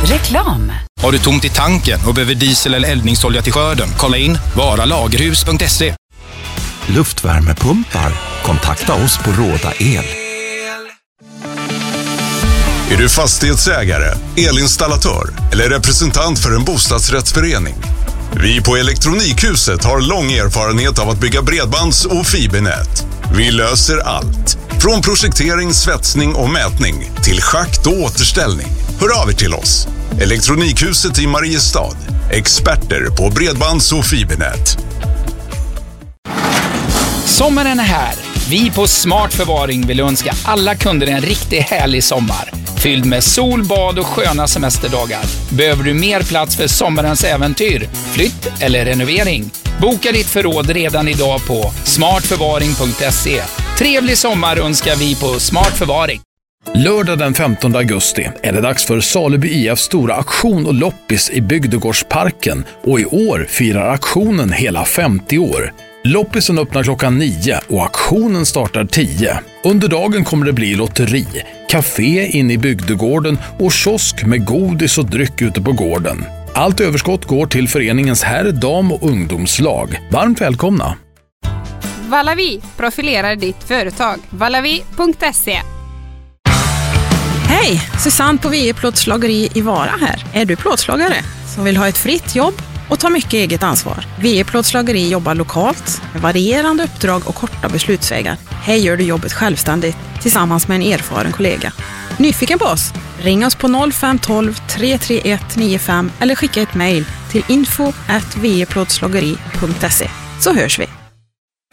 Reklam. Har du tomt i tanken och behöver diesel eller eldningsolja till skörden? Kolla in varalagerhus.se. Luftvärmepumpar. Kontakta oss på Råda El. Är du fastighetsägare, elinstallatör eller representant för en bostadsrättsförening? Vi på Elektronikhuset har lång erfarenhet av att bygga bredbands- och fibernät. Vi löser allt. Från projektering, svetsning och mätning till schakt och återställning. Hör av er till oss. Elektronikhuset i Mariestad. Experter på bredbands- och fibernät. Sommaren är här. Vi på Smart Förvaring vill önska alla kunder en riktigt härlig sommar. Fylld med sol, bad och sköna semesterdagar. Behöver du mer plats för sommarens äventyr, flytt eller renovering? Boka ditt förråd redan idag på smartförvaring.se. Trevlig sommar önskar vi på Smart Förvaring. Lördag den 15 augusti är det dags för Saleby IFs stora aktion och loppis i Bygdegårdsparken, och i år firar aktionen hela 50 år. Loppisen öppnar klockan 9 och aktionen startar 10. Under dagen kommer det bli lotteri, café inne i bygdegården och kiosk med godis och dryck ute på gården. Allt överskott går till föreningens herr-, dam- och ungdomslag. Varmt välkomna! Valavi profilerar ditt företag. Valavi.se. Hej, Susanne på VE Plåtslageri i Vara här. Är du plåtslagare som vill ha ett fritt jobb och ta mycket eget ansvar? VE Plåtslageri jobbar lokalt med varierande uppdrag och korta beslutsvägar. Här gör du jobbet självständigt tillsammans med en erfaren kollega. Nyfiken på oss? Ring oss på 0512 331 95 eller skicka ett mejl till info@veplåtslageri.se, så hörs vi.